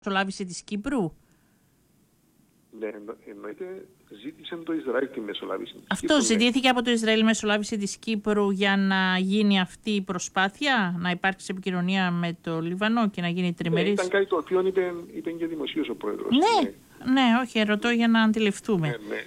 μεσολάβηση της Κύπρου. Ναι, εννοείται, ζήτησε το Ισραήλ τη μεσολάβηση της Αυτό Κύπρου. ζητήθηκε από το Ισραήλ μεσολάβηση της Κύπρου για να γίνει αυτή η προσπάθεια, να υπάρξει επικοινωνία με το Λιβανό και να γίνει τριμερής. Ήταν κάτι το οποίο είπε και δημοσίως ο πρόεδρος. Ναι, όχι, ρωτώ για να αντιληφθούμε. Ναι.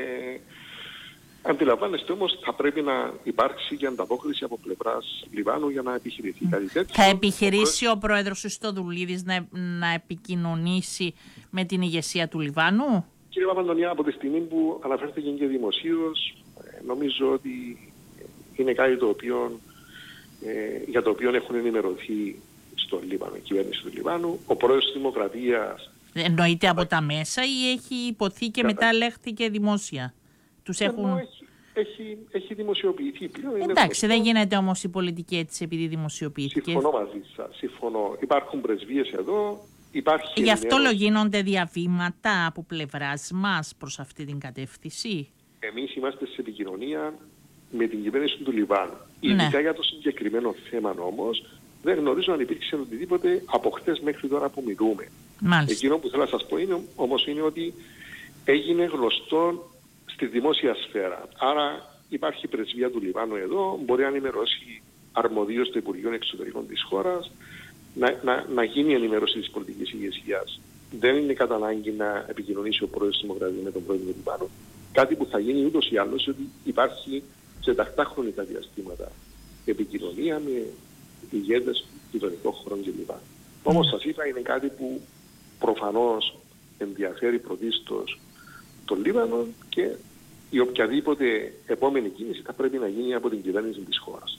Αντιλαμβάνεστε όμως, θα πρέπει να υπάρξει και ανταπόκριση από πλευράς Λιβάνου για να επιχειρηθεί κάτι τέτοιο. Θα επιχειρήσει ο πρόεδρος Χριστοδουλίδης να επικοινωνήσει με την ηγεσία του Λιβάνου? Κύριε Παπαντονιά, από τη στιγμή που αναφέρθηκε και δημοσίως, νομίζω ότι είναι κάτι το οποίο, για το οποίο έχουν ενημερωθεί στο Λίβανο, η κυβέρνηση του Λιβάνου. Ο πρόεδρος της Δημοκρατίας... Εννοείται από τα μέσα ή έχει υποθεί και μετά ελέγχθηκε δημόσια? Τους έχουν... Έχει δημοσιοποιηθεί πλέον. Εντάξει, δεν γίνεται όμως η πολιτική έτσι επειδή δημοσιοποιήθηκε. Συμφωνώ μαζί σας. Συμφωνώ. Υπάρχουν πρεσβείες εδώ. Γι' αυτό γίνονται διαβήματα από πλευράς μας προς αυτή την κατεύθυνση. Εμείς είμαστε σε επικοινωνία με την κυβέρνηση του Λιβάνου. Ειδικά για το συγκεκριμένο θέμα όμως, δεν γνωρίζω αν υπήρξε οτιδήποτε από χτες μέχρι τώρα που μιλούμε. Μάλιστα. Εκείνο που θέλω να σας πω είναι ότι έγινε γνωστό στη δημόσια σφαίρα. Άρα υπάρχει πρεσβεία του Λιβάνου εδώ, μπορεί να ενημερώσει αρμοδίως το Υπουργείο Εξωτερικών της χώρας, να γίνει η ενημέρωση της πολιτικής ηγεσίας. Δεν είναι κατά ανάγκη να επικοινωνήσει ο πρόεδρος της Δημοκρατίας με τον πρόεδρο του Λιβάνου. Κάτι που θα γίνει ούτως ή άλλως, ότι υπάρχει σε τακτά χρονικά διαστήματα επικοινωνία με ηγέτες γειτονικών χωρών του Λιβάνου. Όμως σας είπα, είναι κάτι που προφανώς ενδιαφέρει πρωτίστως το Λίβανο και η οποιαδήποτε επόμενη κίνηση θα πρέπει να γίνει από την κυβέρνηση της χώρας.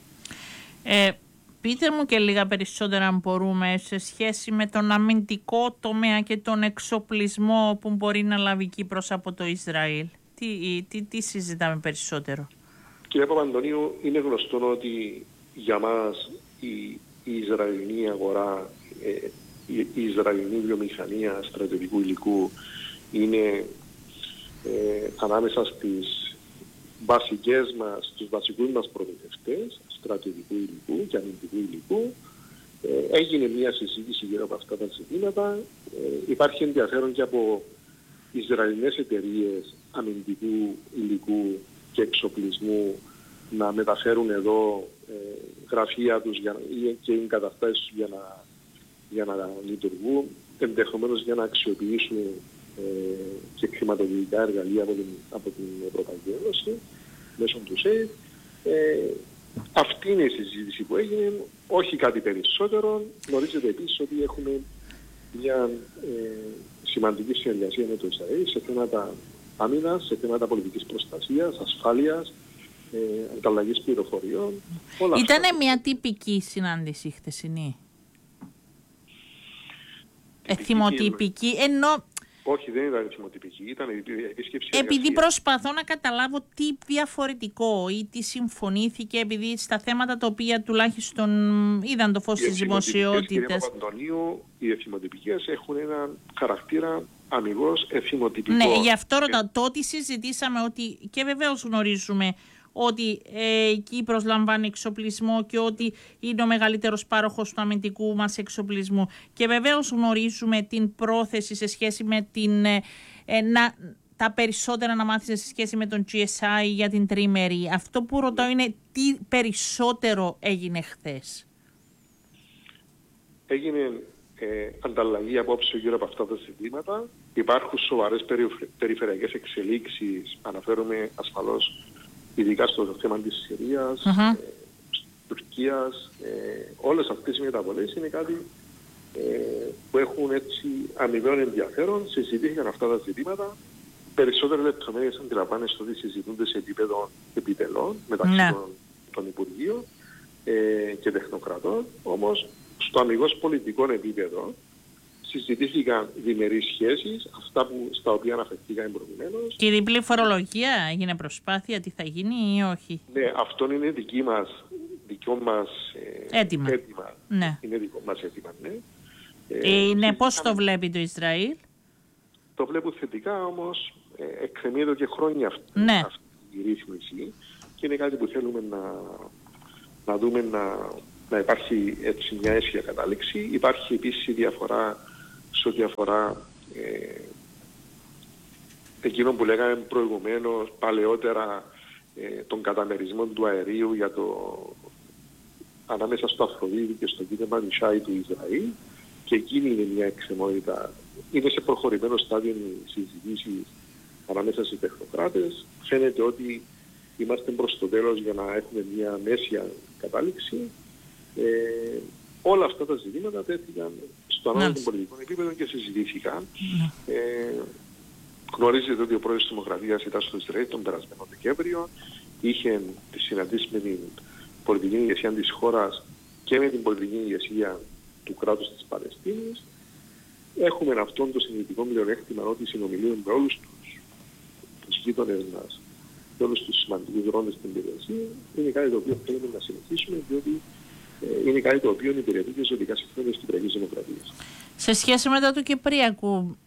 Πείτε μου και λίγα περισσότερα αν μπορούμε σε σχέση με τον αμυντικό τομέα και τον εξοπλισμό που μπορεί να λάβει η Κύπρος από το Ισραήλ. Τι συζητάμε περισσότερο? Κύριε Παπαντονίου, είναι γνωστό ότι για μας η Ισραηλινή αγορά, η Ισραηλινή βιομηχανία στρατιωτικού υλικού είναι ανάμεσα στις βασικές μας, στους βασικούς μας προμηθευτές στρατιωτικού υλικού και αμυντικού υλικού. Έγινε μια συζήτηση γύρω από αυτά τα ζητήματα. Υπάρχει ενδιαφέρον και από Ισραηλινές εταιρείες αμυντικού υλικού και εξοπλισμού να μεταφέρουν εδώ γραφεία τους και εγκαταστάσεις για να λειτουργούν, ενδεχομένως για να αξιοποιήσουν και χρηματοδοτικά εργαλεία από την Ευρωπαϊκή Ένωση μέσω του ΣΕΙΔ. Αυτή είναι η συζήτηση που έγινε, όχι κάτι περισσότερο. Γνωρίζετε επίσης ότι έχουμε μια σημαντική συνεργασία με το Ισραήλ σε θέματα άμυνας, σε θέματα πολιτικής προστασίας, ασφάλειας, ανταλλαγής πληροφοριών. Ήτανε μια τυπική συνάντηση χθεσινή? Εθιμοτυπική, ενώ... Όχι, δεν ήταν εθιμοτυπική, ήταν επίσκεψη. Επειδή προσπαθώ να καταλάβω τι διαφορετικό ή τι συμφωνήθηκε, επειδή στα θέματα τα οποία τουλάχιστον είδαν το φως της δημοσιότητας. Κύριε Παπαντονίου, οι εθιμοτυπικές έχουν έναν χαρακτήρα αμιγώς εθιμοτυπικό. Ναι, γι' αυτό ρωτάω. Το ότι συζητήσαμε ότι και βεβαίως γνωρίζουμε ότι η Κύπρος λαμβάνει εξοπλισμό και ότι είναι ο μεγαλύτερος πάροχος του αμυντικού μας εξοπλισμού. Και βεβαίως γνωρίζουμε την πρόθεση σε σχέση με τα περισσότερα να μάθεις σε σχέση με τον GSI για την τρίμερη. Αυτό που ρωτάω είναι τι περισσότερο έγινε χθες. Έγινε ανταλλαγή απόψε γύρω από αυτά τα ζητήματα. Υπάρχουν σοβαρές περιφερειακές εξελίξεις. Αναφέρομαι ασφαλώς ειδικά στο θέμα της Συρίας, της Τουρκίας. Όλες αυτές οι μεταβολές είναι κάτι που έχουν έτσι αμοιβαίο ενδιαφέρον. Συζητήθηκαν αυτά τα ζητήματα. Περισσότερες λεπτομέρειες αντιλαμβάνεστε ότι συζητούνται σε επίπεδο επιτελών μεταξύ των Υπουργείων και τεχνοκρατών. Όμως στο αμιγώς πολιτικό επίπεδο συζητήθηκαν διμερείς σχέσεις, αυτά στα οποία αναφερθήκαμε προηγουμένως. Και η διπλή φορολογία, έγινε προσπάθεια, τι θα γίνει ή όχι? Ναι, αυτό είναι δικό μας έτοιμα. Ναι. Είναι δικό μας έτοιμα, ναι. Ναι, πώς το βλέπει το Ισραήλ? Το βλέπω θετικά, όμως εκκρεμεί εδώ και χρόνια αυτή η ρύθμιση και είναι κάτι που θέλουμε να δούμε να υπάρχει έτσι μια αίσια κατάληξη. Υπάρχει επίσης η διαφορά σε ό,τι αφορά εκείνο που λέγαμε προηγουμένως, παλαιότερα, τον καταμερισμό του αερίου για ανάμεσα στο Αφροδίτη και στο κοίτεμα Μισάη του Ισραήλ, και εκείνη είναι μια εκκρεμότητα. Είναι σε προχωρημένο στάδιο οι συζητήσεις ανάμεσα στους τεχνοκράτες. Φαίνεται ότι είμαστε προς το τέλος για να έχουμε μια μέσια κατάληξη. Όλα αυτά τα ζητήματα τέθηκαν στο ανώτατο πολιτικό επίπεδο και συζητήθηκαν. Γνωρίζετε ότι ο πρόεδρος της Δημοκρατίας ήταν στο Ισραήλ τον περασμένο Δεκέμβριο. Είχε τη συναντήση με την πολιτική ηγεσία της χώρας και με την πολιτική ηγεσία του κράτους της Παλαιστίνης. Έχουμε αυτόν το συνειδητικό μειονέκτημα ότι συνομιλούμε με όλους τους γείτονες μας και όλους τους σημαντικούς ρόλους στην περιοχή. Είναι κάτι το οποίο θέλουμε να συνεχίσουμε, διότι είναι κάτι το οποίο υπηρετεί και ζωτικά συμφέροντα της Κυπριακής Δημοκρατίας. Σε σχέση με το του Κυπριακού,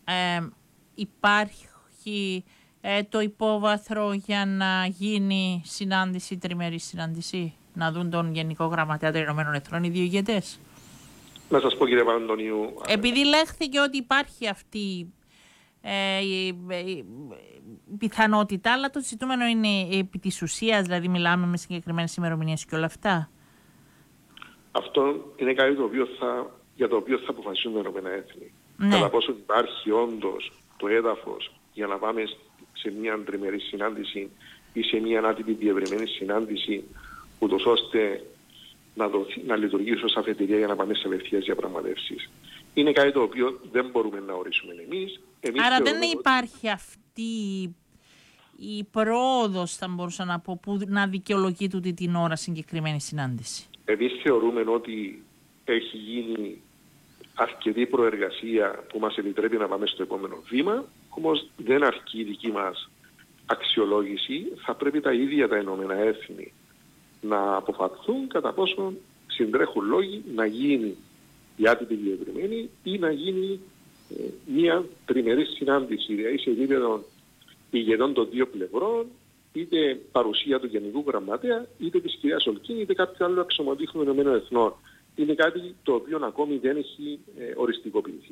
υπάρχει το υπόβαθρο για να γίνει συνάντηση, τριμερή συνάντηση, να δουν τον Γενικό Γραμματέα των Ηνωμένων Εθνών οι δύο ηγετές? Να σας πω, κύριε Παπαντονίου, επειδή λέχθηκε ότι υπάρχει αυτή η πιθανότητα, αλλά το ζητούμενο είναι επί της ουσίας, δηλαδή μιλάμε με συγκεκριμένες ημερομηνίες και όλα αυτά. Αυτό είναι κάτι για το οποίο θα αποφασίσουν τα Ηνωμένα Έθνη. Ναι. Κατά πόσο υπάρχει όντως το έδαφος για να πάμε σε μια τριμερή συνάντηση ή σε μια άτυπη διευρυμένη συνάντηση, ούτως ώστε να λειτουργήσει ως αφετηρία για να πάμε σε απευθείας διαπραγματεύσεις. Είναι κάτι το οποίο δεν μπορούμε να ορίσουμε εμείς. Άρα δεν υπάρχει αυτή η πρόοδος, θα μπορούσα να πω, που να δικαιολογεί τούτη την ώρα συγκεκριμένη συνάντηση. Εμείς θεωρούμε ότι έχει γίνει αρκετή προεργασία που μας επιτρέπει να πάμε στο επόμενο βήμα, όμως δεν αρκεί η δική μας αξιολόγηση. Θα πρέπει τα ίδια τα Ηνωμένα Έθνη να αποφαθούν κατά πόσο συντρέχουν λόγοι να γίνει η άτυπη διευρυμένη ή να γίνει μια τριμερή συνάντηση, δηλαδή σε επίπεδο ηγετών των δύο πλευρών, είτε παρουσία του Γενικού Γραμματέα, είτε της κυρίας Ολκίνη, είτε κάποιο άλλο αξιωματούχο των Ηνωμένων Εθνών. Είναι κάτι το οποίο ακόμη δεν έχει οριστικοποιηθεί.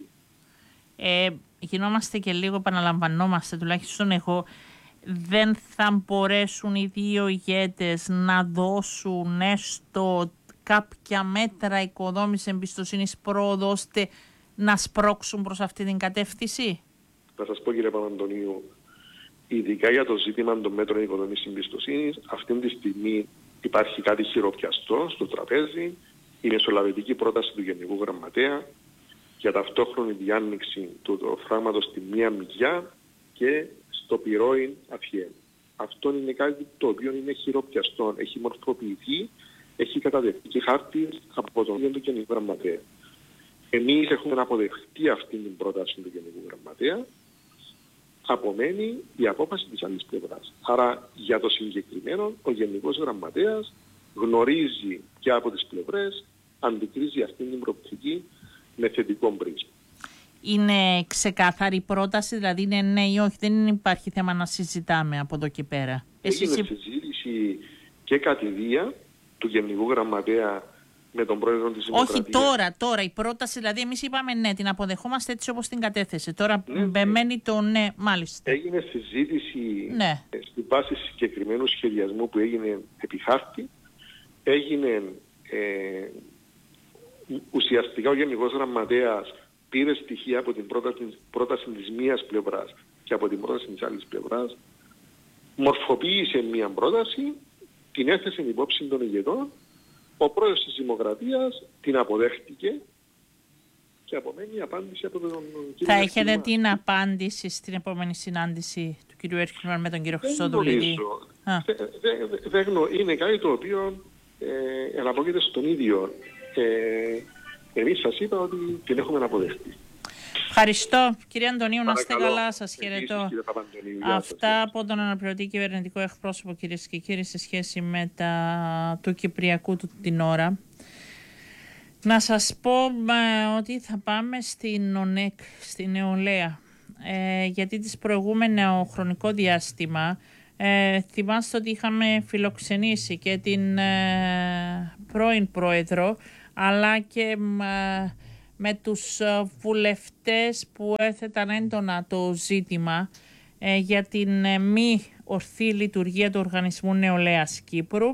Γινόμαστε και λίγο, επαναλαμβανόμαστε, τουλάχιστον εγώ, δεν θα μπορέσουν οι δύο ηγέτες να δώσουν έστω κάποια μέτρα οικοδόμησης εμπιστοσύνης πρόοδο, ώστε να σπρώξουν προς αυτή την κατεύθυνση? Θα σας πω, κύριε Παπαντονίου, ειδικά για το ζήτημα των μέτρων οικοδόμησης εμπιστοσύνης, αυτή τη στιγμή υπάρχει κάτι χειροπιαστό στο τραπέζι, η μεσολαβητική πρόταση του Γενικού Γραμματέα για ταυτόχρονη διάνοιξη του φράγματος στη μία μυγιά και στο πυρόιν Αφιέν. Αυτό είναι κάτι το οποίο είναι χειροπιαστό, έχει μορφοποιηθεί, έχει καταδεχτεί χάρτη από τον ίδιο του Γενικού Γραμματέα. Εμείς έχουμε αποδεχτεί αυτή την πρόταση του Γενικού Γραμματέα, απομένει η απόφαση της άλλης πλευράς. Άρα για το συγκεκριμένο ο Γενικός Γραμματέας γνωρίζει και από τις πλευρές, αντικρίζει αυτή την προοπτική με θετικό πρίσμα. Είναι ξεκάθαρη πρόταση, δηλαδή είναι ναι ή όχι, δεν υπάρχει θέμα να συζητάμε από εδώ και πέρα? Έγινε συζήτηση και κατηδία του Γενικού Γραμματέα με τον πρόεδρο της Δημοκρατίας. Όχι τώρα η πρόταση, δηλαδή εμείς είπαμε ναι, την αποδεχόμαστε έτσι όπως την κατέθεσε. Τώρα μπεμένει το ναι, μάλιστα. Έγινε συζήτηση στη βάση συγκεκριμένου σχεδιασμού που έγινε επί χάρτη. Έγινε ουσιαστικά ο Γενικός Γραμματέας πήρε στοιχεία από την πρόταση της μίας πλευράς και από την πρόταση της άλλης πλευράς, μορφοποίησε μία πρόταση, την έθεσε υπόψη των ηγετών, ο πρόεδρος της Δημοκρατίας την αποδέχτηκε και απομένει η απάντηση από τον κύριο. Θα έχετε την απάντηση στην επόμενη συνάντηση του κύριου Έρχημαν με τον κύριο Χριστόδουλη? Είναι κάτι το οποίο εναπόκειται στον ίδιο. Εμείς σας είπα ότι την έχουμε αποδεχτεί. Ευχαριστώ. Κύριε Αντωνίου, να είστε καλά. Σας χαιρετώ. Αυτά από τον αναπληρωτή κυβερνητικό εκπρόσωπο, κυρίες και κύριοι, σε σχέση με του Κυπριακού την ώρα. Να σας πω ότι θα πάμε στην ΟΝΕΚ, στην νεολαία. Γιατί τις προηγούμενο χρονικό διάστημα θυμάστε ότι είχαμε φιλοξενήσει και την πρώην πρόεδρο, αλλά και με τους βουλευτές που έθεταν έντονα το ζήτημα για την μη ορθή λειτουργία του Οργανισμού Νεολαίας Κύπρου.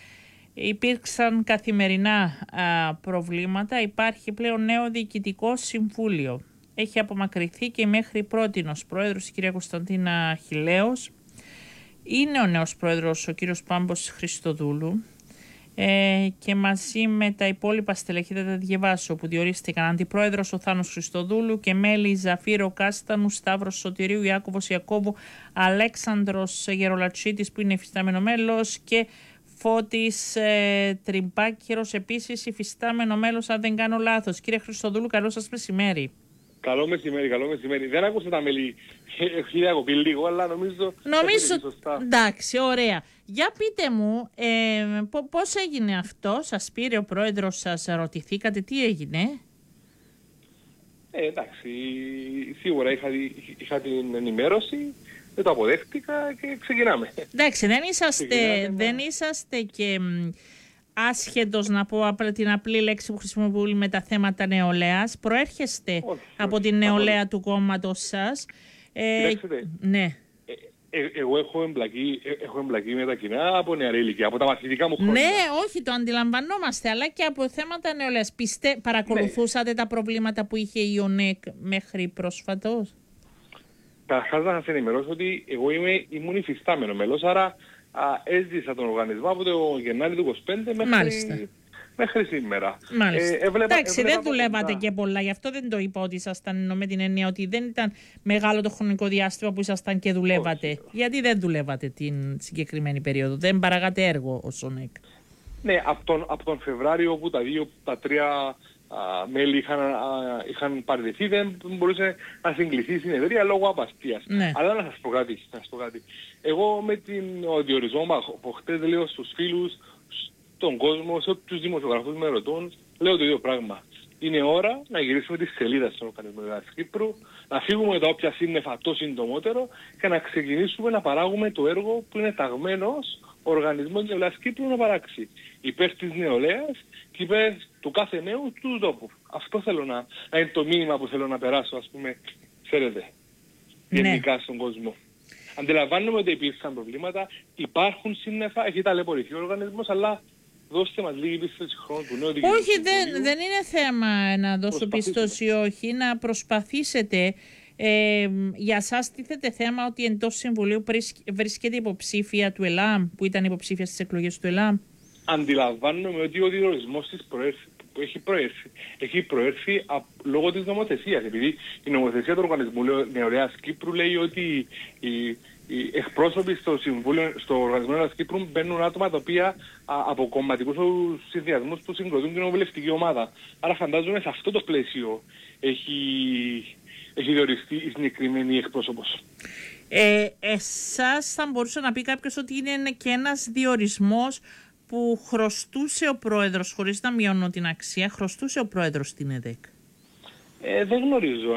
Υπήρξαν καθημερινά προβλήματα. Υπάρχει πλέον νέο διοικητικό συμβούλιο. Έχει απομακρυνθεί και μέχρι πρότινος πρόεδρος η κυρία Κωνσταντίνα Χιλέος. Είναι ο νέος πρόεδρος ο κύριος Πάμπος Χριστοδούλου και μαζί με τα υπόλοιπα στελεχή, θα τα διαβάσω, που διορίστηκαν αντιπρόεδρος ο Θάνος Χριστοδούλου και μέλη Ζαφύρο Κάστανου, Σταύρος Σωτηρίου, Ιάκωβος Ιακώβου, Αλέξανδρος Γερολατσίτης που είναι υφιστάμενο μέλος και Φώτης Τριμπάκερος επίσης υφιστάμενο μέλος, αν δεν κάνω λάθος. Κύριε Χριστοδούλου, καλό σας μεσημέρι. Καλό μεσημέρι, καλό μεσημέρι. Δεν άκουσα τα μέλη, έχει διακοπεί λίγο, αλλά νομίζω σωστά. Εντάξει, ωραία. Για πείτε μου, πώς έγινε αυτό, σας πήρε ο πρόεδρος, σας ρωτηθήκατε, τι έγινε? Εντάξει, σίγουρα είχα την ενημέρωση, δεν το αποδέχτηκα και ξεκινάμε. Εντάξει, δεν είσαστε και άσχετος, να πω την απλή λέξη που χρησιμοποιούμε με τα θέματα νεολαίας. Προέρχεστε από την νεολαία του κόμματος σας. Ναι. Εγώ έχω εμπλακεί με τα κοινά από νεαρή ηλικία, από τα μαθητικά μου χρόνια. Ναι, όχι, το αντιλαμβανόμαστε, αλλά και από θέματα νεολαίας. Παρακολουθούσατε τα προβλήματα που είχε η ΟΝΕΚ μέχρι πρόσφατος? Καταρχάς να σας ενημερώσω ότι εγώ ήμουν υφιστάμενο μέλος, άρα έζησα τον οργανισμό από το Γενάρη του 25 μέχρι σήμερα. Εντάξει, δεν δουλεύατε και πολλά, γι' αυτό δεν το είπα ότι ήσασταν, με την έννοια ότι δεν ήταν μεγάλο το χρονικό διάστημα που ήσασταν και δουλεύατε. Όχι. Γιατί δεν δουλεύατε την συγκεκριμένη περίοδο, δεν παραγάτε έργο ως ΟΝΕΚ? Ναι, από τον Φεβράριο που τα τρία μέλη είχαν παραιτηθεί, δεν μπορούσε να συγκληθεί η συνεδρία λόγω απαστίας. Ναι. Αλλά να σας πω κάτι. Εγώ με ο διορισμό από χτες λέω στους φίλους, στον κόσμο, σε όποιους δημοσιογραφούς με ρωτούν, λέω το ίδιο πράγμα. Είναι ώρα να γυρίσουμε τη σελίδα στον Οργανισμό Νεολαίας Κύπρου, να φύγουμε τα όποια σύννεφα το συντομότερο και να ξεκινήσουμε να παράγουμε το έργο που είναι ταγμένος ο Οργανισμός Νεολαίας Κύπρου να παράξει. Υπέρ της νεολαίας και υπέρ του κάθε νέου του τόπου. Αυτό θέλω να είναι το μήνυμα που θέλω να περάσω, ας πούμε, ξέρετε, γενικά στον κόσμο. Αντιλαμβάνομαι ότι υπήρξαν προβλήματα, υπάρχουν σύννεφα, έχει ταλαιπωρηθεί ο οργανισμός, αλλά δώστε μας λίγη πίστοση χρόνου του νέου διοικητικού συμβουλίου. Δεν είναι θέμα να δώσω πίστοση ή όχι, να προσπαθήσετε. Για σας τίθεται θέμα ότι εντός Συμβουλίου βρίσκεται υποψήφια του ΕΛΑΜ, που ήταν υποψήφια στις εκλογές του ΕΛΑΜ. Αντιλαμβάνομαι ότι ο διορισμός της έχει προέρθει λόγω της νομοθεσίας, επειδή η νομοθεσία του Οργανισμού Νεολαίας Κύπρου λέει ότι οι εκπρόσωποι στο Οργανισμό Νεολαίας Κύπρου μπαίνουν άτομα τα οποία από κομματικούς συνδυασμούς του συγκροτούν την κοινοβουλευτική ομάδα. Άρα φαντάζομαι σε αυτό το πλαίσιο έχει διοριστεί η συγκεκριμένη εκπρόσωπος. Εσάς θα μπορούσε να πει κάποιος ότι είναι και ένας διορισμός που χρωστούσε ο πρόεδρος, χωρίς να μειώνω την αξία, χρωστούσε ο πρόεδρος στην ΕΔΕΚ? Δεν γνωρίζω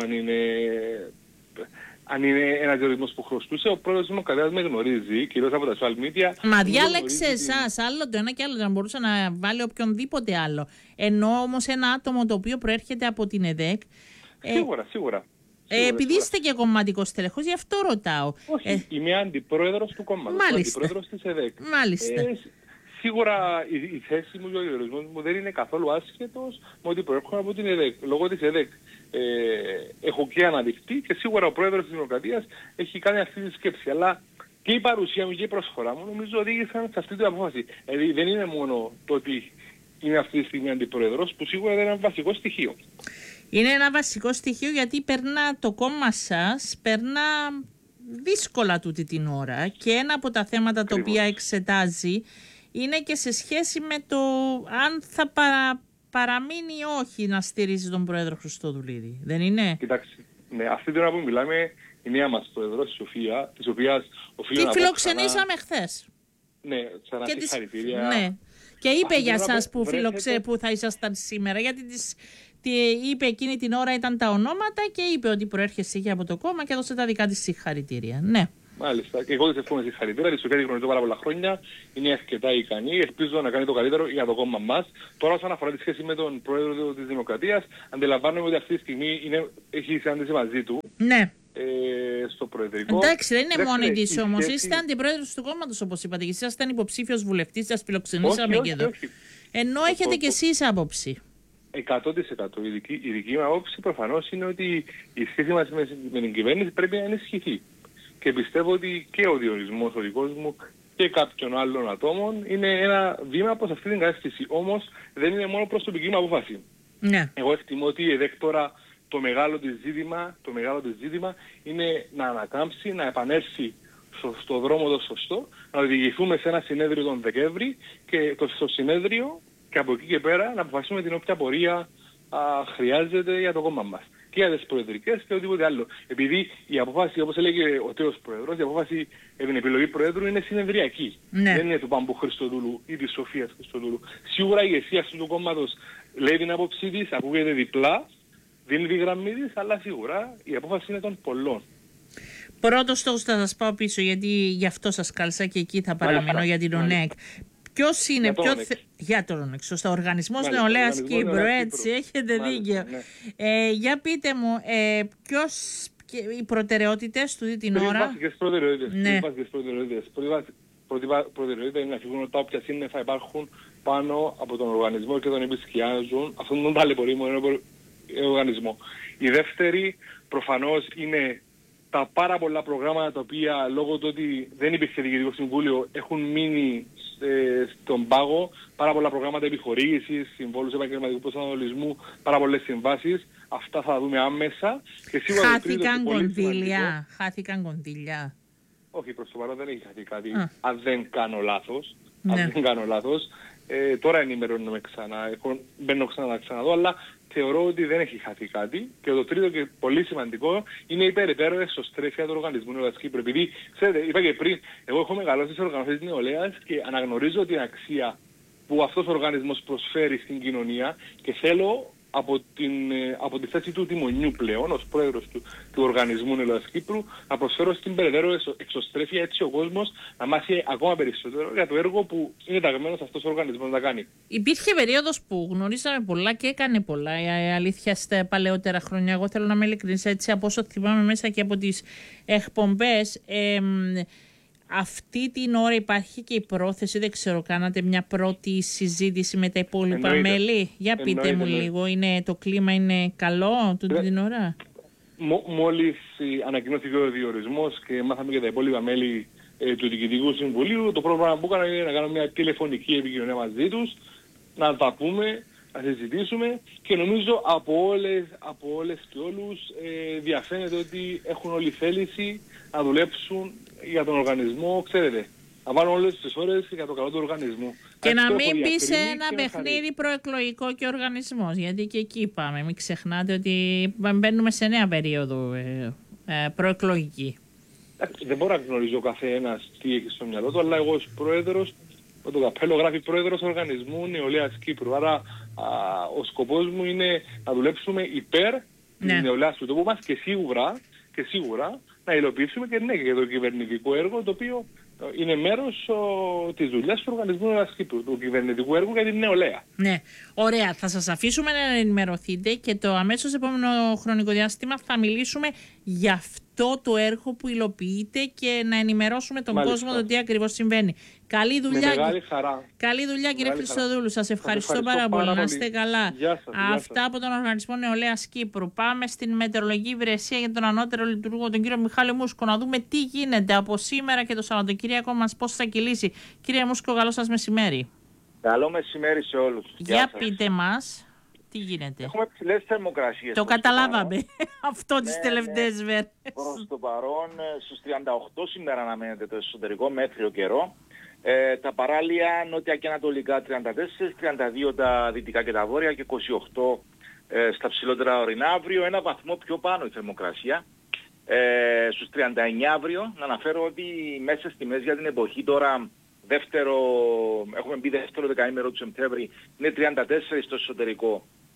αν είναι ένας διορισμός που χρωστούσε. Ο πρόεδρος μου κατέας με γνωρίζει, κυρίως από τα social media. Μα διάλεξε εσάς, άλλο το ένα και άλλο, δεν μπορούσε να βάλει οποιονδήποτε άλλο. Ενώ όμως ένα άτομο το οποίο προέρχεται από την ΕΔΕΚ. Σίγουρα. Επειδή είστε και κομματικός τελεχός, γι' αυτό ρωτάω. Όχι, είμαι αντιπρόεδρος του κόμματος, αντιπρόεδρος της ΕΔΕΚ. Μάλιστα. Σίγουρα η θέση μου και ο διορισμός μου δεν είναι καθόλου άσχετος με ότι προέρχομαι από την ΕΔΕΚ. Λόγω της ΕΔΕΚ έχω και αναδειχτεί και σίγουρα ο πρόεδρος της Δημοκρατίας έχει κάνει αυτή τη σκέψη. Αλλά και η παρουσία μου και η προσφορά μου νομίζω οδήγησαν σε αυτή την απόφαση. Δηλαδή δεν είναι μόνο το ότι είμαι αυτή τη στιγμή αντιπρόεδρος, που σίγουρα δεν είναι ένα βασικό στοιχείο. Είναι ένα βασικό στοιχείο γιατί το κόμμα σας περνά δύσκολα τούτη την ώρα και ένα από τα θέματα τα οποία εξετάζει είναι και σε σχέση με το αν θα παραμείνει ή όχι να στηρίζει τον πρόεδρο Χριστοδουλίδη. Δεν είναι? Κοιτάξτε, ναι, αυτή την ώρα που μιλάμε η νέα μας πρόεδρος, η Σοφία, της οποίας οφείλω να πω. Τη φιλοξενήσαμε χθες. Ναι, ξανά συγχαρητήρια. Ναι. Και είπε για σας που θα ήσασταν σήμερα, γιατί είπε εκείνη την ώρα ήταν τα ονόματα και είπε ότι προέρχεσαι και από το κόμμα και έδωσε τα δικά της συγχαρητήρια. Ναι. Μάλιστα. Και εγώ της εύχομαι συγχαρητήρια. Τη Σοφία τη γνωρίζω πάρα πολλά χρόνια. Είναι αρκετά ικανή. Ελπίζω να κάνει το καλύτερο για το κόμμα μας. Τώρα, όσον αφορά τη σχέση με τον πρόεδρο της Δημοκρατίας, αντιλαμβάνομαι ότι αυτή τη στιγμή έχει συνάντηση μαζί του. Ναι. Στο προεδρικό. Εντάξει, δεν είναι μόνη της όμως. Είστε αντιπρόεδρος του κόμματος, όπως είπατε. Και εσείς ήσασταν υποψήφιος βουλευτής, σας φιλοξενήσαμε και εδώ. Ενώ έχετε κι εσείς άποψη. 100%. Η δική μου άποψη προφανώς είναι ότι η σχέση μας με την κυβέρνηση πρέπει να ενισχυθεί. Και πιστεύω ότι και ο διορισμός ο δικός μου και κάποιων άλλων ατόμων είναι ένα βήμα προς αυτή την κατεύθυνση. Όμως δεν είναι μόνο προσωπική μου απόφαση. Ναι. Εγώ εκτιμώ ότι η ΕΔΕΚ τώρα το μεγάλο της ζήτημα είναι να ανακάμψει, να επανέλθει στο δρόμο το σωστό, να οδηγηθούμε σε ένα συνέδριο τον Δεκέμβρη και στο συνέδριο και από εκεί και πέρα να αποφασίσουμε την όποια πορεία χρειάζεται για το κόμμα μας. Και για τις προεδρικές και οτιδήποτε άλλο. Επειδή η απόφαση, όπως έλεγε ο τέος πρόεδρος, η απόφαση για την επιλογή προέδρου είναι συνεδριακή. Ναι. Δεν είναι του Πάμπου Χριστοδούλου ή της Σοφίας Χριστοδούλου. Σίγουρα η ηγεσία αυτού του κόμματος λέει την άποψή της, ακούγεται διπλά, δίνει τη γραμμή της, αλλά σίγουρα η απόφαση είναι των πολλών. Πρώτος στόχος θα σας πάω πίσω, γιατί γι' αυτό σας κάλεσα και εκεί θα παραμείνω για την ΟΝΕΚ. Ποιος είναι, για τον ΟΝΕΚ, σωστά, Οργανισμός Νεολαίας Κύπρου, έτσι, έχετε δίκιο. Ναι. Για πείτε μου, ποιος, οι προτεραιότητες του την ώρα. Βασικές προτεραιότητες. Ναι. Πρώτη προτεραιότητα είναι να φύγουν τα όποια σύννεφα υπάρχουν πάνω από τον οργανισμό και τον επισκιάζουν αυτόν τον ταλαιπωρήμο οργανισμό. Η δεύτερη προφανώς είναι τα πάρα πολλά προγράμματα τα οποία λόγω του ότι δεν υπήρχε διοικητικό συμβούλιο έχουν μείνει στον πάγο, πάρα πολλά προγράμματα επιχορήγησης, συμβόλους επαγγελματικού προσανατολισμού, πάρα πολλές συμβάσεις. Αυτά θα δούμε άμεσα. Και σίγουρα χάθηκαν κονδύλια. Όχι, προς το παρόν δεν έχει χαθεί κάτι, αν δεν κάνω λάθος. Τώρα ενημερώνουμε ξανά, μπαίνω ξανά να ξαναδώ, αλλά θεωρώ ότι δεν έχει χαθεί κάτι. Και το τρίτο και πολύ σημαντικό είναι η περαιτέρω εσωστρέφεια του Οργανισμού Νεολαίας Κύπρου. Επειδή, ξέρετε, είπα και πριν, εγώ έχω μεγαλώσει σε οργανώσεις της νεολαίας και αναγνωρίζω την αξία που αυτός ο οργανισμός προσφέρει στην κοινωνία και θέλω από τη θέση του τιμονιού πλέον, ως πρόεδρος του Οργανισμού Νεολαίας Κύπρου, να προσφέρω στην περαιτέρω εξωστρέφεια έτσι ο κόσμος να μάθει ακόμα περισσότερο για το έργο που είναι ταγμένος αυτός ο οργανισμός να κάνει. Υπήρχε περίοδος που γνωρίζαμε πολλά και έκανε πολλά. Η αλήθεια στα παλαιότερα χρόνια, εγώ θέλω να είμαι ειλικρινής, έτσι από όσο θυμάμαι μέσα και από τις εκπομπές. Αυτή την ώρα υπάρχει και η πρόθεση, δεν ξέρω, κάνατε μια πρώτη συζήτηση με τα υπόλοιπα μέλη. Για πείτε μου λίγο, το κλίμα είναι καλό την ώρα. Μόλις ανακοινώθηκε ο διορισμός και μάθαμε και τα υπόλοιπα μέλη του Διοικητικού Συμβουλίου, το πρόγραμμα που έκανα είναι να κάνω μια τηλεφωνική επικοινωνία μαζί τους, να τα πούμε, να συζητήσουμε και νομίζω από όλες και όλους διαφαίνεται ότι έχουν όλη θέληση να δουλέψουν για τον οργανισμό, ξέρετε, να βάλουν όλες τις ώρες για το καλό του οργανισμού. Και να μην μπει σε ένα παιχνίδι προεκλογικό και οργανισμός, γιατί και εκεί πάμε. Μην ξεχνάτε ότι μπαίνουμε σε νέα περίοδο προεκλογική. Δεν μπορώ να γνωρίζω ο καθένας τι έχει στο μυαλό του, αλλά εγώ ως πρόεδρος, με το καπέλο γράφει πρόεδρος Οργανισμού Νεολαίας Κύπρου. Άρα ο σκοπός μου είναι να δουλέψουμε υπέρ της νεολαίας του τόπου μας και σίγουρα να υλοποιήσουμε και και το κυβερνητικό έργο, το οποίο είναι μέρος της δουλειάς του Οργανισμού Νεολαίας Κύπρου, του κυβερνητικού έργου για την νεολαία. Ναι, ωραία. Θα σας αφήσουμε να ενημερωθείτε και το αμέσως επόμενο χρονικό διάστημα θα μιλήσουμε για αυτό το έργο που υλοποιείται και να ενημερώσουμε τον κόσμο το τι ακριβώς συμβαίνει. Καλή δουλειά. Με μεγάλη χαρά. Καλή δουλειά, κύριε Χριστοδούλου. Σας ευχαριστώ πάρα πολύ. Να είστε καλά. Αυτά από τον Οργανισμό Νεολαίας Κύπρου. Πάμε στην Μετεωρολογική Υπηρεσία για τον ανώτερο λειτουργό, τον κύριο Μιχάλη Μούσκο, να δούμε τι γίνεται από σήμερα και το Σαββατοκύριακο μας, πώς θα κυλήσει. Κύριε Μούσκο, καλό σας μεσημέρι. Καλό μεσημέρι σε όλους. Για πείτε μας. Τι γίνεται. Έχουμε ψηλές θερμοκρασίες. Το καταλάβαμε αυτό τις τελευταίες μέρες. Προς το παρόν στους 38 σήμερα αναμένεται το εσωτερικό μέτριο καιρό. Τα παράλια νότια και ανατολικά 34, 32 τα δυτικά και τα βόρεια και 28 στα ψηλότερα ορεινά. Αύριο ένα βαθμό πιο πάνω η θερμοκρασία. Στους 39 αύριο να αναφέρω ότι μέσα στη μέση για την εποχή τώρα έχουμε μπει δεύτερο δεκαήμερο του Σεπτέμβρη, είναι 34 στο εσωτερικό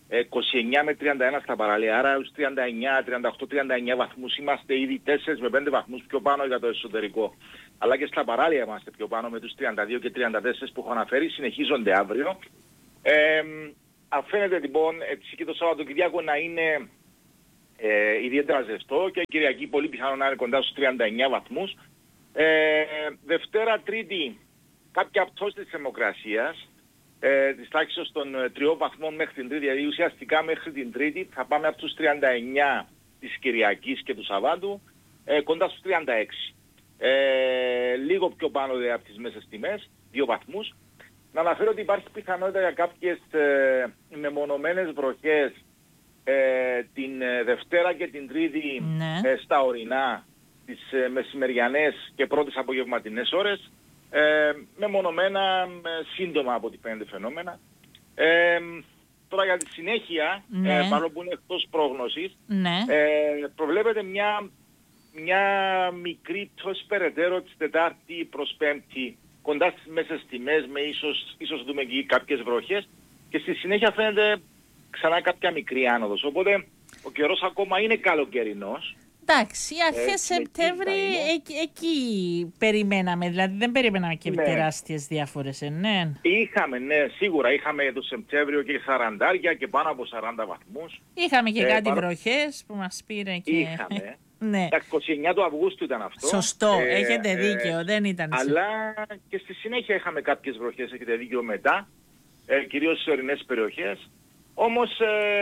29 με 31 στα παραλία, άρα στους 38-39 βαθμούς είμαστε ήδη 4 με 5 βαθμούς πιο πάνω για το εσωτερικό. Αλλά και στα παράλια είμαστε πιο πάνω με τους 32 και 34 που έχω αναφέρει, συνεχίζονται αύριο. Αφαίνεται λοιπόν έτσι και το Σαββατοκυριακό να είναι ιδιαίτερα ζεστό και Κυριακή πολύ πιθανό να είναι κοντά στους 39 βαθμούς. Δευτέρα, Τρίτη, κάποια πτώση της θερμοκρασίας, της τάξης των 3 βαθμών μέχρι την Τρίτη, δηλαδή ουσιαστικά μέχρι την Τρίτη θα πάμε από τους 39 της Κυριακής και του Σαββάτου κοντά στους 36. Λίγο πιο πάνω από τις μέσες τιμές, 2 βαθμούς. Να αναφέρω ότι υπάρχει πιθανότητα για κάποιες μεμονωμένες βροχές την Δευτέρα και την Τρίτη στα ορεινά, τις μεσημεριανές και πρώτες απογευματινές ώρες, μεμονωμένα σύντομα από ό,τι φαίνεται φαινόμενα. Τώρα για τη συνέχεια, παρόλο που είναι εκτός πρόγνωσης, προβλέπεται μια μικρή πτώση περαιτέρω της Τετάρτη προς Πέμπτη, κοντά στις μέσες τιμές, με ίσως δούμε εκεί κάποιες βροχές και στη συνέχεια φαίνεται ξανά κάποια μικρή άνοδος. Οπότε ο καιρός ακόμα είναι καλοκαιρινός. Εντάξει, αρχές Σεπτέμβρη εκεί περιμέναμε, δηλαδή δεν περιμέναμε και τεράστιες διάφορες, ναι. Σίγουρα είχαμε το Σεπτέμβριο και 40 και πάνω από 40 βαθμούς. Είχαμε και κάτι βροχές που μας πήρε και... Είχαμε. Ναι. Τα 29 του Αυγούστου ήταν αυτό. Σωστό, έχετε δίκιο, δεν ήταν. Αλλά και στη συνέχεια είχαμε κάποιες βροχές, έχετε δίκιο μετά, κυρίως σε ορεινές περιοχές. Όμως,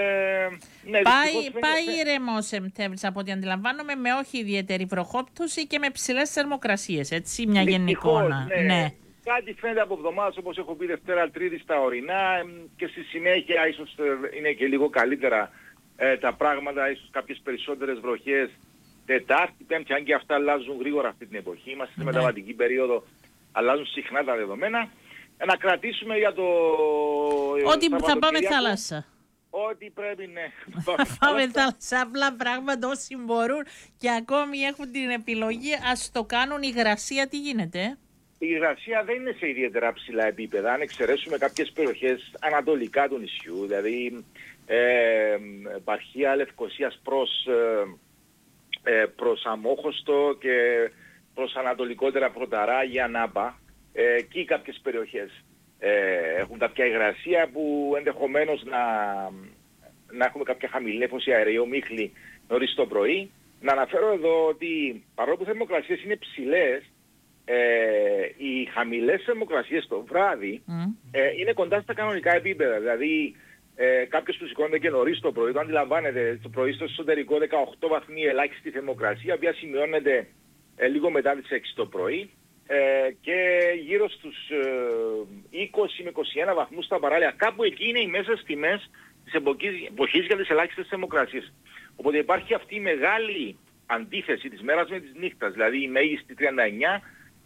πάει ηρεμό Σεπτέμβρης από ό,τι αντιλαμβάνομαι, με όχι ιδιαίτερη βροχόπτωση και με ψηλές θερμοκρασίες, έτσι, μια γενική εικόνα. Ναι. Κάτι φαίνεται από εβδομάδες, όπως έχω πει, Δευτέρα, Τρίτη στα ορεινά και στη συνέχεια ίσως είναι και λίγο καλύτερα τα πράγματα, ίσως κάποιες περισσότερες βροχές Τετάρτη, Πέμπτη, αν και αυτά αλλάζουν γρήγορα αυτή την εποχή. Είμαστε στη μεταβατική περίοδο, αλλάζουν συχνά τα δεδομένα. Να κρατήσουμε για το... Ότι θα πάμε θάλασσα. Ότι πρέπει, ναι. Πάμε θάλασσα, απλά πράγματα όσοι μπορούν και ακόμη έχουν την επιλογή, ας το κάνουν. Η υγρασία τι γίνεται? Η υγρασία δεν είναι σε ιδιαίτερα ψηλά επίπεδα. Αν εξαιρέσουμε κάποιες περιοχές ανατολικά του νησιού, δηλαδή επαρχία Λευκωσίας προς Αμόχωστο και προς ανατολικότερα Πρωταράγια, Νάπα, εκεί κάποιες περιοχές έχουν κάποια υγρασία που ενδεχομένως να έχουμε κάποια χαμηλή νέφωση αερίου μίχλη νωρίς το πρωί. Να αναφέρω εδώ ότι παρόλο που οι θερμοκρασίες είναι ψηλές, οι χαμηλές θερμοκρασίες το βράδυ είναι κοντά στα κανονικά επίπεδα. Δηλαδή κάποιος που σηκώνεται και νωρίς το πρωί, το αντιλαμβάνεται, το πρωί στο εσωτερικό 18 βαθμοί ελάχιστη θερμοκρασία, η οποία σημειώνεται λίγο μετά τις 6 το πρωί, και γύρω στους 20 με 21 βαθμούς στα παράλια. Κάπου εκεί είναι οι μέσες τιμές της εποχής για τις ελάχιστες θερμοκρασίες. Οπότε υπάρχει αυτή η μεγάλη αντίθεση της μέρας με της νύχτας, δηλαδή η μέγιστη 39,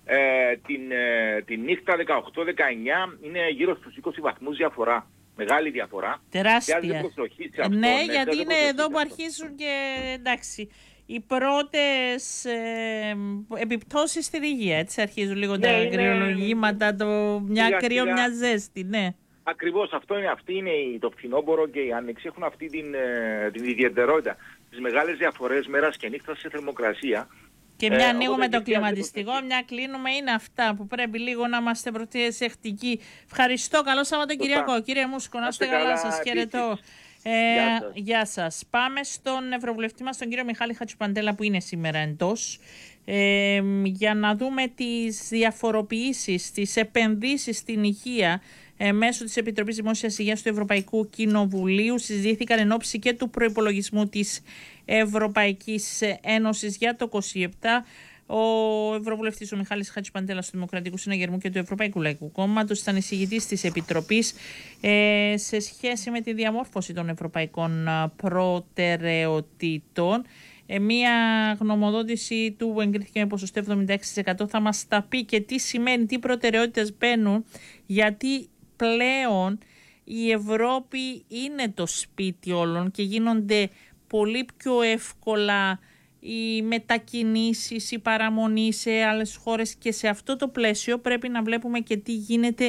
την νύχτα 18-19 είναι γύρω στους 20 βαθμούς διαφορά. Μεγάλη διαφορά. Τεράστια. Ναι, γιατί είναι εδώ που αυτό. αρχίζουν και εντάξει, οι πρώτες επιπτώσεις στην υγεία. Έτσι αρχίζουν λίγο τα κρυολογήματα, μια κρύο, μια ζέστη. Ναι. Ακριβώς αυτή είναι το φθινόπωρο και η άνοιξη έχουν αυτή την ιδιαιτερότητα. Τις μεγάλες διαφορές μέρας και νύχτας σε θερμοκρασία. Και μια ανοίγουμε το κλιματιστικό, μια κλείνουμε, είναι αυτά που πρέπει λίγο να είμαστε προσεκτικοί. Ευχαριστώ, καλό Σαββατοκυριακό. Κύριε Μούσκο, να είστε καλά, σας χαιρετώ. Γεια σας. Πάμε στον Ευρωβουλευτή μας, τον κύριο Μιχάλη Χατζηπαντέλα, που είναι σήμερα εντός, για να δούμε τις διαφοροποιήσεις, τις επενδύσεις στην υγεία μέσω της Επιτροπής Δημόσιας Υγείας του Ευρωπαϊκού Κοινοβουλίου. Συζητήθηκαν εν ώψη και του προϋπολογισμού της Ευρωπαϊκής Ένωσης για το 2027. Ο Ευρωβουλευτής ο Μιχάλης Χατζηπαντέλας του Δημοκρατικού Συναγερμού και του Ευρωπαϊκού Λαϊκού Κόμματος ήταν εισηγητής της Επιτροπής σε σχέση με τη διαμόρφωση των ευρωπαϊκών προτεραιοτήτων. Μία γνωμοδότηση του που εγκρίθηκε με ποσοστό 76% θα μας τα πει και τι σημαίνει, τι προτεραιότητες μπαίνουν, γιατί πλέον η Ευρώπη είναι το σπίτι όλων και γίνονται πολύ πιο εύκολα οι μετακινήσεις, η παραμονή σε άλλες χώρες, και σε αυτό το πλαίσιο πρέπει να βλέπουμε και τι γίνεται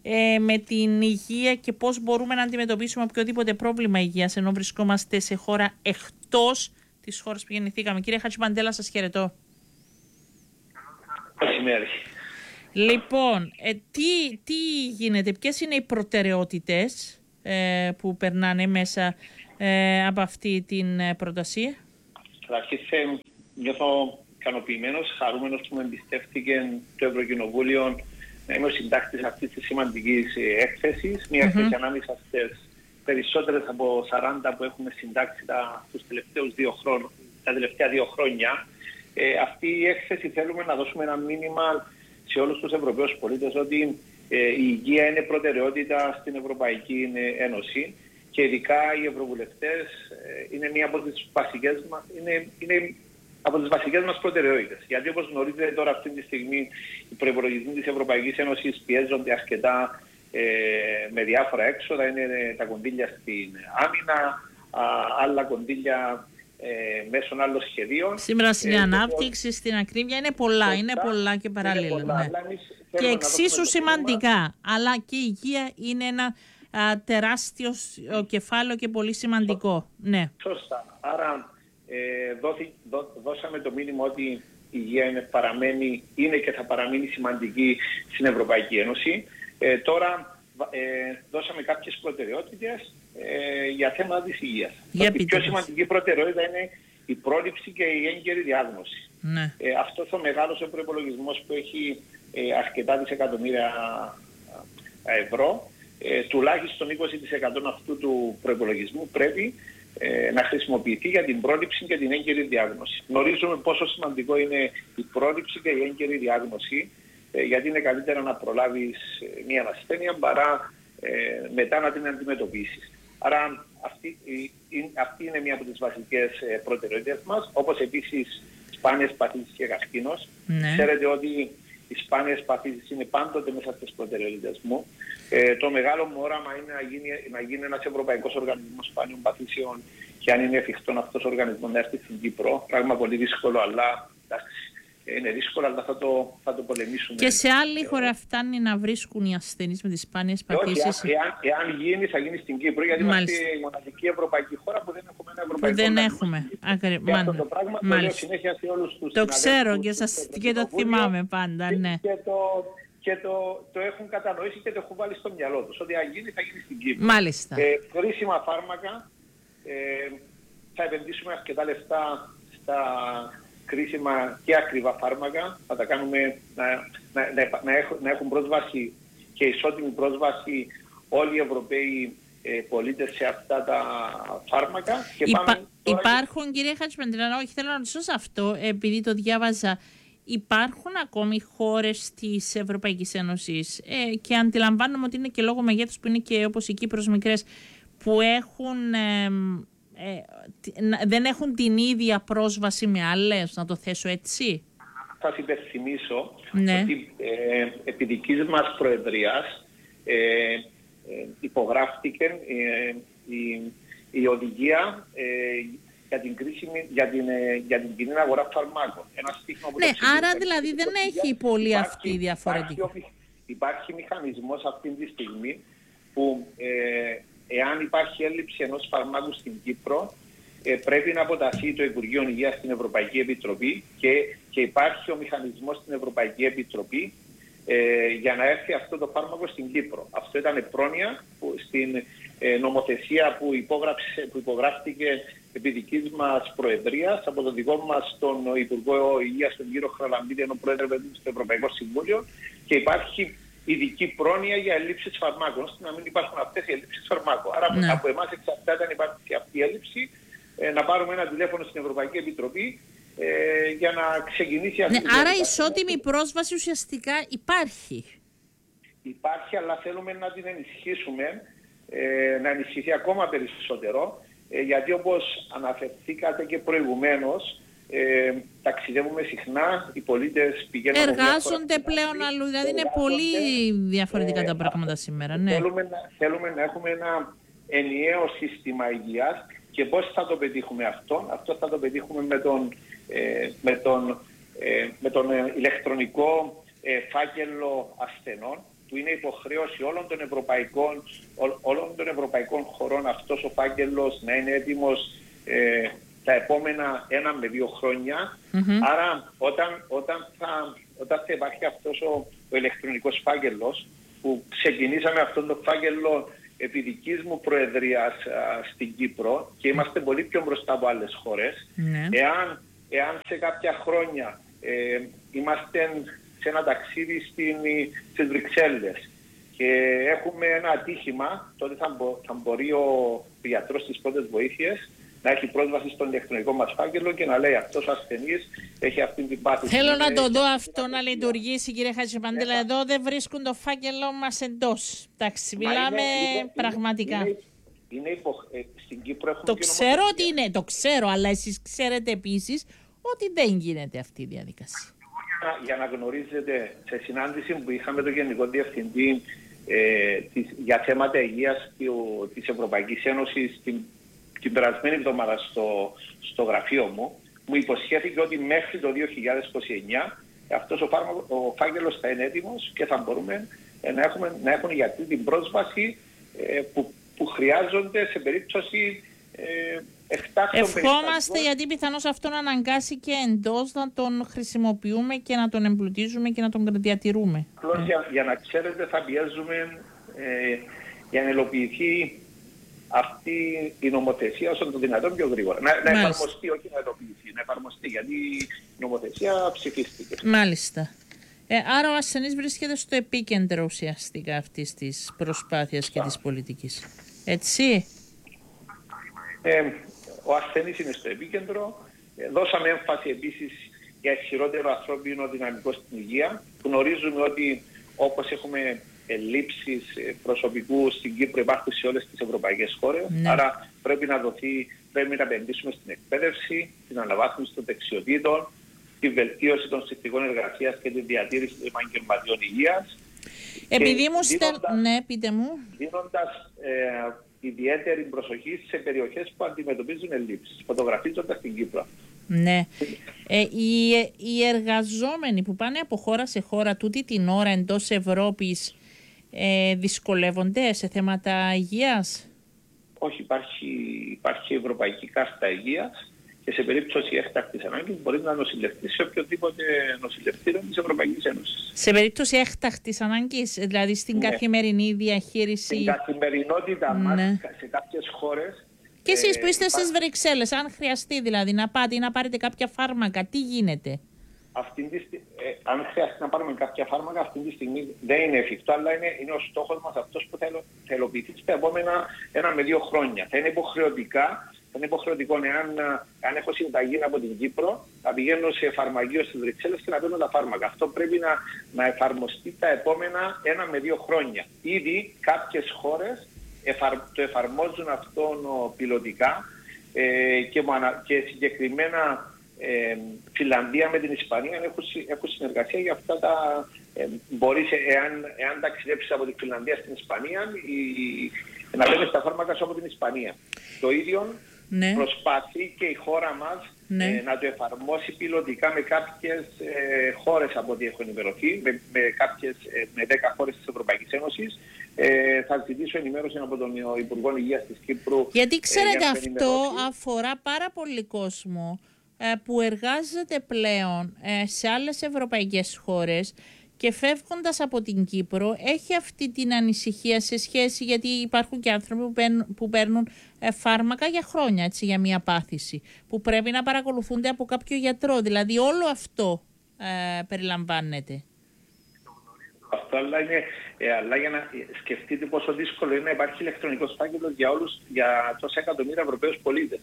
με την υγεία και πώς μπορούμε να αντιμετωπίσουμε οποιοδήποτε πρόβλημα υγείας ενώ βρισκόμαστε σε χώρα εκτός της χώρας που γεννηθήκαμε. Κύριε Χατζημαντέλα, σας χαιρετώ. Καλημέρα. Λοιπόν, τι γίνεται, ποιες είναι οι προτεραιότητες που περνάνε μέσα από αυτή την πρόταση? Καταρχήν νιώθω ικανοποιημένος, χαρούμενος που με εμπιστεύτηκε το Ευρωκοινοβούλιο να είμαι ο συντάκτης αυτής της σημαντικής έκθεσης. Μια έκθεση ανάμεσα στις περισσότερες από 40 που έχουμε συντάξει τα τελευταία 2 χρόνια. Αυτή η έκθεση θέλουμε να δώσουμε ένα μήνυμα σε όλους τους Ευρωπαίους πολίτες ότι η υγεία είναι προτεραιότητα στην Ευρωπαϊκή Ένωση και ειδικά οι Ευρωβουλευτές είναι μία από τις βασικές μας προτεραιότητες. Γιατί όπως γνωρίζετε τώρα αυτή τη στιγμή οι προϋπολογισμοί της Ευρωπαϊκής Ένωσης πιέζονται αρκετά με διάφορα έξοδα. Είναι τα κονδύλια στην άμυνα, άλλα κονδύλια μέσω άλλων σχεδίων. Σήμερα στην ανάπτυξη, στην ακρίβεια είναι πολλά και παράλληλα. Ναι. Και εξίσου σημαντικά. Αλλά και η υγεία είναι ένα τεράστιο κεφάλαιο και πολύ σημαντικό. Ναι. Σωστά. Άρα δώσαμε το μήνυμα ότι η υγεία είναι και θα παραμείνει σημαντική στην Ευρωπαϊκή Ένωση. Τώρα δώσαμε κάποιες προτεραιότητες για θέματα της υγείας. Η πιο σημαντική προτεραιότητα είναι η πρόληψη και η έγκαιρη διάγνωση. Ναι. Αυτός ο μεγάλος προϋπολογισμός που έχει αρκετά δισεκατομμύρια ευρώ, τουλάχιστον 20% αυτού του προϋπολογισμού πρέπει να χρησιμοποιηθεί για την πρόληψη και την έγκαιρη διάγνωση. Γνωρίζουμε πόσο σημαντικό είναι η πρόληψη και η έγκαιρη διάγνωση, γιατί είναι καλύτερα να προλάβεις μια ασθένεια παρά μετά να την αντιμετωπίσεις. Άρα αυτή είναι μία από τις βασικές προτεραιότητες μας, όπως επίσης σπάνιες παθήσεις και καρκίνος. Ναι. Ξέρετε ότι οι σπάνιες παθήσεις είναι πάντοτε μέσα στις προτεραιότητες μου. Το μεγάλο μου όραμα είναι να γίνει ένας ευρωπαϊκός οργανισμός σπάνιων παθήσεων και αν είναι εφικτόν αυτός ο οργανισμός να έρθει στην Κύπρο. Πράγμα πολύ δύσκολο, αλλά είναι δύσκολο, αλλά θα το πολεμήσουμε. Και σε άλλη χώρα φτάνει να βρίσκουν οι ασθενείς με τις σπάνιες παθήσεις? Εάν γίνει, θα γίνει στην Κύπρο, γιατί είμαστε η μοναδική ευρωπαϊκή χώρα που δεν έχουμε ένα ευρωπαϊκό οργανισμό. Και αυτό το πράγμα το λέω συνέχεια σε όλους τους συναδέλφους. Το ξέρω και το θυμάμαι πάντα, ναι. Και το έχουν κατανοήσει και το έχουν βάλει στο μυαλό τους, ότι αν γίνει, θα γίνει στην Κύπρο. Μάλιστα. Κρίσιμα φάρμακα, θα επενδύσουμε αρκετά λεφτά στα κρίσιμα και ακριβά φάρμακα, θα τα κάνουμε να έχουν πρόσβαση και ισότιμη πρόσβαση όλοι οι Ευρωπαίοι πολίτες σε αυτά τα φάρμακα. Και υπάρχουν, κύριε Χατζημαντέλα, όχι, θέλω να ρωτήσω σε αυτό, επειδή το διάβαζα, υπάρχουν ακόμη χώρες της Ευρωπαϊκής Ένωσης και αντιλαμβάνομαι ότι είναι και λόγω μεγέθους που είναι και όπως η Κύπρος μικρές, που δεν έχουν την ίδια πρόσβαση με άλλες, να το θέσω έτσι? Θα σας υπενθυμίσω ότι επί δικής μας προεδρίας υπογράφτηκε η οδηγία για την κοινή αγορά φαρμάκων. Άρα δηλαδή δεν έχει πολύ αυτή διαφορετική. Υπάρχει μηχανισμός αυτή τη στιγμή που εάν υπάρχει έλλειψη ενός φαρμάκου στην Κύπρο, πρέπει να αποταθεί το Υπουργείο Υγείας στην Ευρωπαϊκή Επιτροπή και υπάρχει ο μηχανισμός στην Ευρωπαϊκή Επιτροπή για να έρθει αυτό το φάρμακο στην Κύπρο. Αυτό ήταν πρόνοια στην νομοθεσία που υπογράφτηκε επί δικής μας προεδρίας από τον δικό μας τον Υπουργό Υγείας, τον κύριο Χαραλαμπίδη, ενώ πρόεδρε στο Ευρωπαϊκό Συμβούλιο, και υπάρχει ειδική πρόνοια για ελλείψεις φαρμάκων, ώστε να μην υπάρχουν αυτές οι ελλείψεις φαρμάκων. Άρα από εμάς εξαρτάται αν υπάρχει αυτή η έλλειψη, να πάρουμε ένα τηλέφωνο στην Ευρωπαϊκή Επιτροπή για να ξεκινήσει αυτή η άρα ισότιμη πρόσβαση ουσιαστικά υπάρχει. Υπάρχει, αλλά θέλουμε να την ενισχύσουμε, να ενισχυθεί ακόμα περισσότερο, γιατί όπως αναφερθήκατε και προηγουμένως, ταξιδεύουμε συχνά, οι πολίτες πηγαίνουν... Εργάζονται πλέον αλλού, δηλαδή είναι πολύ διαφορετικά τα πράγματα σήμερα. Ναι. Θέλουμε να έχουμε ένα ενιαίο σύστημα υγείας και πώς θα το πετύχουμε αυτό. Αυτό θα το πετύχουμε με τον ηλεκτρονικό φάκελο ασθενών, που είναι υποχρέωση όλων των ευρωπαϊκών χωρών αυτός ο φάκελος να είναι έτοιμος τα επόμενα 1 με 2 χρόνια. Άρα όταν θα υπάρχει αυτός ο ηλεκτρονικός φάκελος, που ξεκινήσαμε αυτόν τον φάκελο επί δικής μου προεδρίας στην Κύπρο και είμαστε πολύ πιο μπροστά από άλλες χώρες, εάν σε κάποια χρόνια είμαστε σε ένα ταξίδι στις Βρυξέλλες και έχουμε ένα ατύχημα, τότε θα μπορεί ο γιατρός της πρώτης βοήθειας να έχει πρόσβαση στον ηλεκτρονικό μας φάκελο και να λέει αυτός ο ασθενής έχει αυτή την πάθηση. Θέλω να το δω αυτό να λειτουργήσει, κύριε Χατζηπαντήλα. Εδώ δεν βρίσκουν το φάκελο μας εντός. Εντάξει, μιλάμε πραγματικά. Στην Κύπρο έχουμε το ξέρω ότι είναι, το ξέρω, αλλά εσείς ξέρετε επίσης ότι δεν γίνεται αυτή η διαδικασία. Για να γνωρίζετε, σε συνάντηση που είχαμε τον Γενικό Διευθυντή για θέματα υγείας της Ευρωπαϊκής Ένωσης την περασμένη εβδομάδα στο γραφείο μου υποσχέθηκε ότι μέχρι το 2029 αυτός ο φάκελος θα είναι έτοιμος και θα μπορούμε να έχουν για αυτή την πρόσβαση που χρειάζονται σε περίπτωση εκτάκτων Ευχόμαστε, γιατί πιθανώς αυτό να αναγκάσει και εντός να τον χρησιμοποιούμε και να τον εμπλουτίζουμε και να τον διατηρούμε. Για να ξέρετε, θα πιέζουμε για να υλοποιηθεί αυτή η νομοθεσία όσο το δυνατόν πιο γρήγορα. Να εφαρμοστεί, όχι να υλοποιηθεί, να εφαρμοστεί, γιατί η νομοθεσία ψηφίστηκε. Μάλιστα. Άρα ο ασθενής βρίσκεται στο επίκεντρο ουσιαστικά αυτής της προσπάθειας και της πολιτικής. Έτσι. Ο ασθενής είναι στο επίκεντρο. Δώσαμε έμφαση επίσης για ισχυρότερο ανθρώπινο δυναμικό στην υγεία. Γνωρίζουμε ότι όπως έχουμε ελλείψεις προσωπικού στην Κύπρο υπάρχουν σε όλες τις ευρωπαϊκές χώρες. Ναι. Άρα πρέπει να επενδύσουμε στην εκπαίδευση, την αναβάθμιση των δεξιοτήτων, τη βελτίωση των συνθηκών εργασίας και τη διατήρηση των επαγγελματιών υγείας. Επειδή μου ναι, πείτε μου. Δίνοντας ιδιαίτερη προσοχή σε περιοχές που αντιμετωπίζουν ελλείψεις, φωτογραφίζοντας την Κύπρο. Ναι. Οι εργαζόμενοι που πάνε από χώρα σε χώρα τούτη την ώρα εντός Ευρώπης δυσκολεύονται σε θέματα υγείας? Όχι, υπάρχει Ευρωπαϊκή Κάρτα Υγείας και σε περίπτωση έκτακτης ανάγκης μπορεί να νοσηλευτεί σε οποιοδήποτε νοσηλευτήριο της Ευρωπαϊκής Ένωσης. Σε περίπτωση έκτακτης ανάγκης, δηλαδή στην καθημερινή διαχείριση. Στην καθημερινότητα μας, σε κάποιες χώρες. Και εσείς που είστε στις Βρυξέλλες, αν χρειαστεί δηλαδή να πάτε ή να πάρετε κάποια φάρμακα, τι γίνεται? Αν χρειαστεί να πάρουμε κάποια φάρμακα, αυτή τη στιγμή δεν είναι εφικτό, αλλά είναι ο στόχος μας αυτός που θα υλοποιηθεί στα επόμενα 1 με 2 χρόνια. Θα είναι υποχρεωτικό αν έχω συνταγή από την Κύπρο, να πηγαίνω σε φαρμακείο στις Βρυξέλλες και να παίρνω τα φάρμακα. Αυτό πρέπει να εφαρμοστεί τα επόμενα 1 με 2 χρόνια. Ήδη κάποιες χώρες το εφαρμόζουν αυτόν πιλωτικά και συγκεκριμένα Φιλανδία με την Ισπανία έχουν συνεργασία για αυτά τα... μπορείς, εάν ταξιδέψεις από τη Φιλανδία στην Ισπανία, να παίρνεις τα φάρμακα σου από την Ισπανία. Το ίδιο προσπαθεί και η χώρα μας να το εφαρμόσει πιλωτικά με κάποιες χώρες από ό,τι έχω ενημερωθεί, με 10 χώρες της Ευρωπαϊκής Ένωσης. Θα ζητήσω ενημέρωση από τον Υπουργό Υγείας της Κύπρου. Γιατί ξέρετε, αυτό αφορά πάρα πολύ κόσμο που εργάζεται πλέον σε άλλες ευρωπαϊκές χώρες και φεύγοντας από την Κύπρο έχει αυτή την ανησυχία σε σχέση, γιατί υπάρχουν και άνθρωποι που παίρνουν φάρμακα για χρόνια, έτσι, για μια πάθηση, που πρέπει να παρακολουθούνται από κάποιο γιατρό. Δηλαδή όλο αυτό περιλαμβάνεται. Αυτό, αλλά για να σκεφτείτε πόσο δύσκολο είναι να υπάρχει ηλεκτρονικός φάκελος για τόσα εκατομμύρια Ευρωπαίους πολίτες.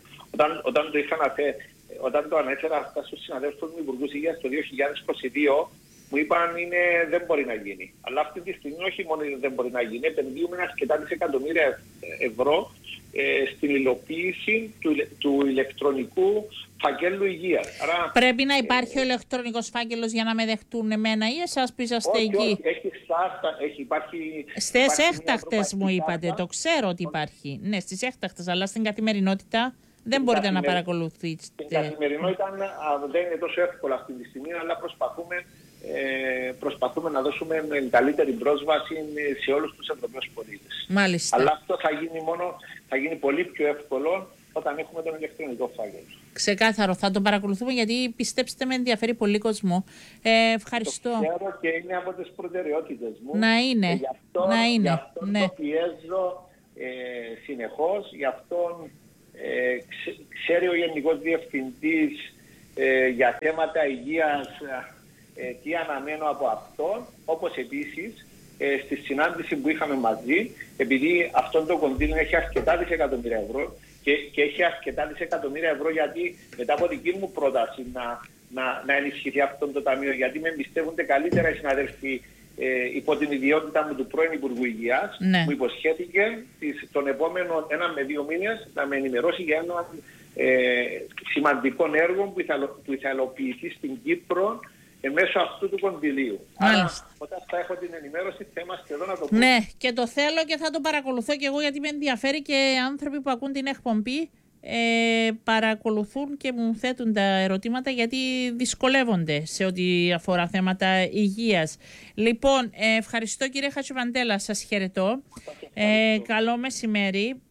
Όταν το ανέφερα αυτά στους συναδέλφους μου υπουργούς υγείας το 2022, μου είπαν δεν μπορεί να γίνει. Αλλά αυτή τη στιγμή όχι μόνο δεν μπορεί να γίνει, επενδύουμε αρκετά δισεκατομμύρια ευρώ στην υλοποίηση του ηλεκτρονικού φακέλου υγείας. Άρα, πρέπει να υπάρχει ο ηλεκτρονικός φάκελος για να με δεχτούν εμένα ή εσάς που είσαστε εκεί? Όχι, υπάρχει στις έκτακτες μου είπατε, το ξέρω ότι υπάρχει. Ναι, στις έκτακτες, αλλά στην καθημερινότητα δεν μπορείτε να παρακολουθήσετε. Στην καθημερινότητα δεν είναι τόσο εύκολο αυτή τη στιγμή, αλλά προσπαθούμε προσπαθούμε να δώσουμε καλύτερη πρόσβαση σε όλους τους Ευρωπαίους πολίτες. Μάλιστα. Αλλά αυτό θα γίνει πολύ πιο εύκολο όταν έχουμε τον ηλεκτρονικό φάκελο. Ξεκάθαρο, θα τον παρακολουθούμε γιατί πιστέψτε με ενδιαφέρει πολύ κόσμο. Ευχαριστώ. Το ξέρω και είναι από τις προτεραιότητες μου. Να είναι. Γι' αυτό ναι. Το πιέζω συνεχώς. Γι' αυτό ξέρει ο Γενικός Διευθυντής για θέματα υγείας τι αναμένω από αυτόν, όπως επίσης στη συνάντηση που είχαμε μαζί, επειδή αυτό το κονδύλιο έχει αρκετά δισεκατομμύρια ευρώ και έχει αρκετά δισεκατομμύρια ευρώ γιατί μετά από δική μου πρόταση να ενισχυθεί αυτό το ταμείο, γιατί με εμπιστεύονται καλύτερα οι συναδελφοί υπό την ιδιότητα μου του πρώην Υπουργού Υγείας, ναι. που υποσχέθηκε τον επόμενο 1 με 2 μήνες να με ενημερώσει για ένα σημαντικό έργο που θα υλοποιηθεί στην Κύπρο μέσω αυτού του κονδυλίου. Άρα, όταν θα έχω την ενημέρωση, θα είμαστε εδώ να το πούμε. Ναι, και το θέλω και θα το παρακολουθώ και εγώ γιατί με ενδιαφέρει και άνθρωποι που ακούν την εκπομπή παρακολουθούν και μου θέτουν τα ερωτήματα γιατί δυσκολεύονται σε ό,τι αφορά θέματα υγείας. Λοιπόν, ευχαριστώ κύριε Χατζηβαντέλα, σας χαιρετώ. Καλό μεσημέρι.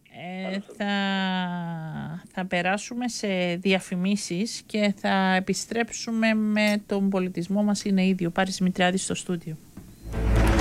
Θα περάσουμε σε διαφημίσεις και θα επιστρέψουμε με τον πολιτισμό μας είναι ίδιο. Πάρης Δημητριάδης στο στούντιο.